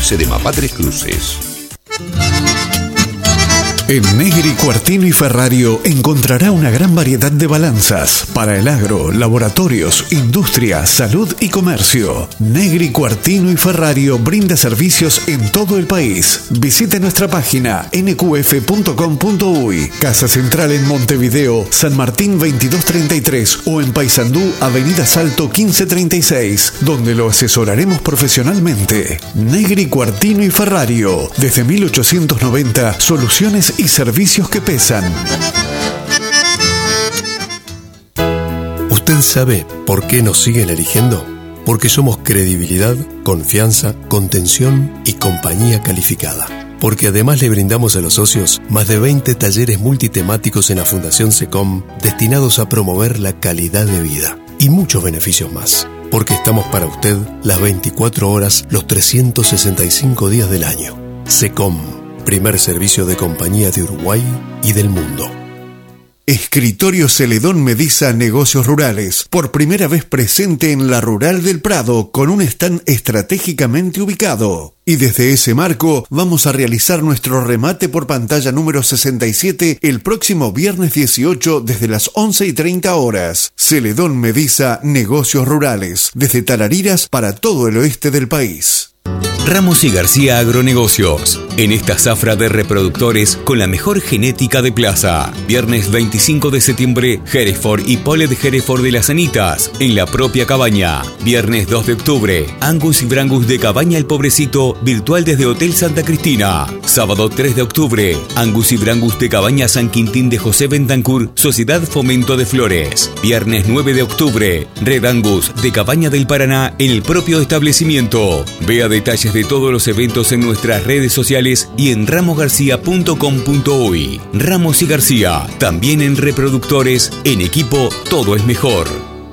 Sedemapá Tres Cruces. En Negri, Cuartino y Ferrario encontrará una gran variedad de balanzas para el agro, laboratorios, industria, salud y comercio. Negri, Cuartino y Ferrario brinda servicios en todo el país. Visite nuestra página nqf.com.uy, Casa Central en Montevideo, San Martín 2233 o en Paysandú, Avenida Salto 1536, donde lo asesoraremos profesionalmente. Negri, Cuartino y Ferrario, desde 1890, soluciones y servicios que pesan. ¿Usted sabe por qué nos siguen eligiendo? Porque somos credibilidad, confianza, contención y compañía calificada. Porque además le brindamos a los socios más de 20 talleres multitemáticos en la Fundación SECOM destinados a promover la calidad de vida y muchos beneficios más. Porque estamos para usted las 24 horas, los 365 días del año. SECOM, primer servicio de compañía de Uruguay y del mundo. Escritorio Celedón Mediza Negocios Rurales, por primera vez presente en la Rural del Prado con un stand estratégicamente ubicado. Y desde ese marco vamos a realizar nuestro remate por pantalla número 67 el próximo viernes 18 desde las 11:30 horas. Celedón Mediza Negocios Rurales, desde Tarariras para todo el oeste del país. Ramos y García Agronegocios. En esta zafra de reproductores con la mejor genética de plaza. Viernes 25 de septiembre, Hereford y Polet Hereford de las Anitas, en la propia cabaña. Viernes 2 de octubre, Angus y Brangus de Cabaña El Pobrecito, virtual desde Hotel Santa Cristina. Sábado 3 de octubre, Angus y Brangus de Cabaña San Quintín de José Bentancur, Sociedad Fomento de Flores. Viernes 9 de octubre, Red Angus de Cabaña del Paraná, en el propio establecimiento. Vea detalles de todos los eventos en nuestras redes sociales y en ramosgarcia.com.uy. Ramos y García, también en reproductores, en equipo todo es mejor.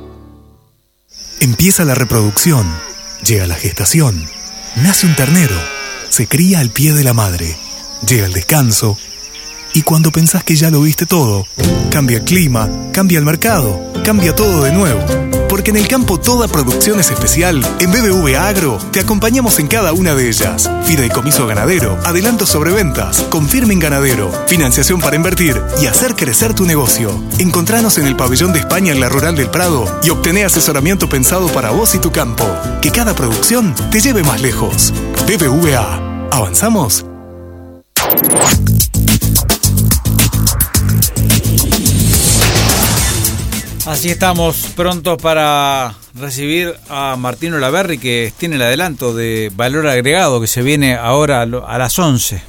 Empieza la reproducción, llega la gestación, nace un ternero, se cría al pie de la madre, llega el descanso y cuando pensás que ya lo viste todo, cambia el clima, cambia el mercado, cambia todo de nuevo. Porque en el campo toda producción es especial. En BBVA Agro te acompañamos en cada una de ellas. Fideicomiso ganadero, adelantos sobre ventas, confirming ganadero, financiación para invertir y hacer crecer tu negocio. Encontranos en el pabellón de España en la Rural del Prado y obtené asesoramiento pensado para vos y tu campo. Que cada producción te lleve más lejos. BBVA. ¿Avanzamos? Así estamos prontos para recibir a Martín Olaverri, que tiene el adelanto de Valor Agregado, que se viene ahora a las 11.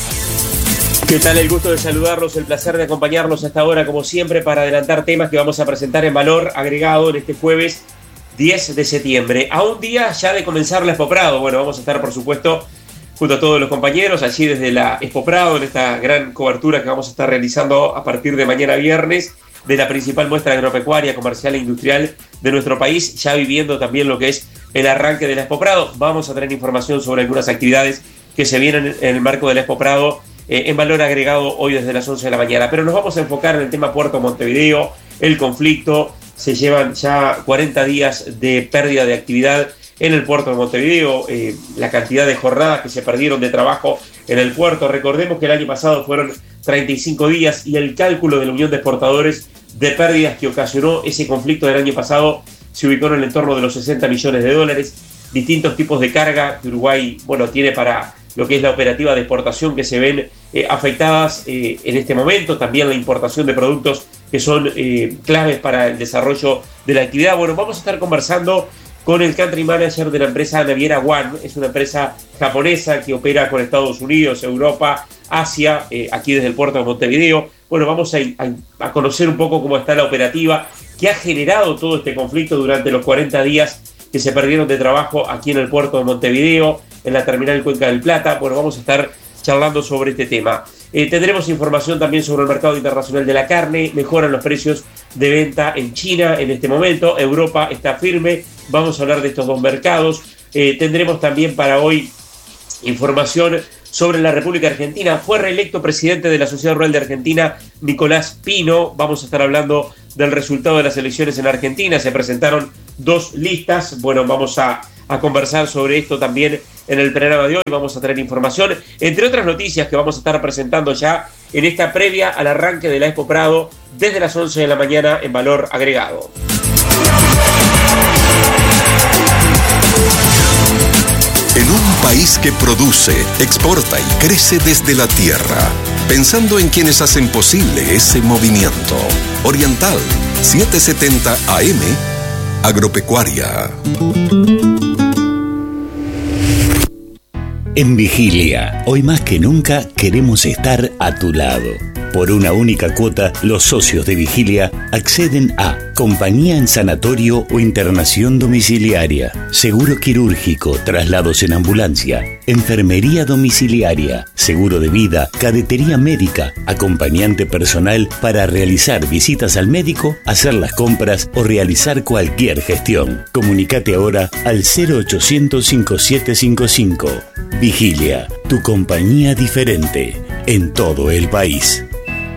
¿Qué tal? El gusto de saludarlos, el placer de acompañarlos hasta ahora, como siempre, para adelantar temas que vamos a presentar en Valor Agregado en este jueves 10 de septiembre. A un día ya de comenzar la Expo Prado. Bueno, vamos a estar, por supuesto, junto a todos los compañeros, allí desde la Expo Prado, en esta gran cobertura que vamos a estar realizando a partir de mañana viernes, de la principal muestra agropecuaria, comercial e industrial de nuestro país, ya viviendo también lo que es el arranque de la Expo Prado. Vamos a tener información sobre algunas actividades que se vienen en el marco de la Expo Prado en Valor Agregado hoy desde las 11 de la mañana. Pero nos vamos a enfocar en el tema Puerto Montevideo, el conflicto. Se llevan ya 40 días de pérdida de actividad en el puerto de Montevideo, la cantidad de jornadas que se perdieron de trabajo en el puerto. Recordemos que el año pasado fueron 35 días y el cálculo de la Unión de Exportadores de pérdidas que ocasionó ese conflicto del año pasado se ubicó en el entorno de los 60 millones de dólares. Distintos tipos de carga que Uruguay, tiene para lo que es la operativa de exportación que se ven afectadas en este momento. También la importación de productos que son claves para el desarrollo de la actividad. Bueno, vamos a estar conversando con el country manager de la empresa Naviera One. Es una empresa japonesa que opera con Estados Unidos, Europa, Asia, aquí desde el puerto de Montevideo. Bueno, vamos a conocer un poco cómo está la operativa, qué ha generado todo este conflicto durante los 40 días que se perdieron de trabajo aquí en el puerto de Montevideo, en la terminal Cuenca del Plata. Bueno, vamos a estar charlando sobre este tema. Tendremos información también sobre el mercado internacional de la carne. Mejoran los precios de venta en China en este momento. Europa está firme. Vamos a hablar de estos dos mercados. Tendremos también para hoy información sobre la República Argentina. Fue reelecto presidente de la Sociedad Rural de Argentina, Nicolás Pino. Vamos a estar hablando del resultado de las elecciones en Argentina. Se presentaron dos listas. Bueno, vamos a conversar sobre esto también en el programa de hoy. Vamos a tener información, entre otras noticias que vamos a estar presentando ya en esta previa al arranque de la Expo Prado desde las 11 de la mañana en Valor Agregado. En un país que produce, exporta y crece desde la tierra, pensando en quienes hacen posible ese movimiento. Oriental, 770 AM, Agropecuaria. En Vigilia, hoy más que nunca queremos estar a tu lado. Por una única cuota, los socios de Vigilia acceden a compañía en sanatorio o internación domiciliaria, seguro quirúrgico, traslados en ambulancia, enfermería domiciliaria, seguro de vida, cadetería médica, acompañante personal para realizar visitas al médico, hacer las compras o realizar cualquier gestión. Comunicate ahora al 0800 5755. Vigilia, tu compañía diferente en todo el país.